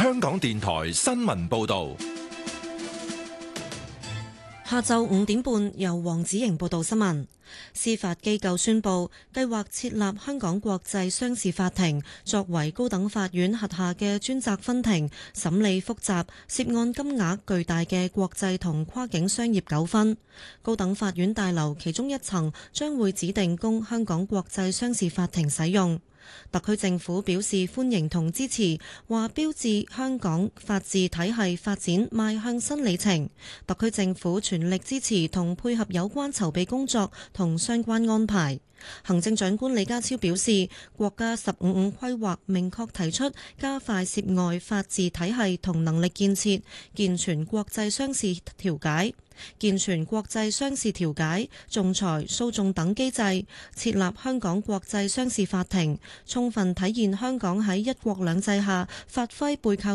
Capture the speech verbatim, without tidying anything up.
香港電台新聞報道。 下晝五點半，由黃子瑩報道新聞。司法機構宣布，計劃設立香港國際商事法庭，作為高等法院轄下嘅專責分庭，審理複雜、涉案金額巨大嘅國際同跨境商業糾紛。高等法院大樓其中一層將會指定供香港國際商事法庭使用。特區政府表示歡迎同支持，話標誌香港法治體系發展邁向新里程。特區政府全力支持同配合有關籌備工作同相關安排。行政長官李家超表示，國家十五五規劃明確提出加快涉外法治體系同能力建設，健全國際商事調解、健全國際商事調解、仲裁、訴訟等機制，設立香港國際商事法庭，充分體現香港喺一國兩制下發揮背靠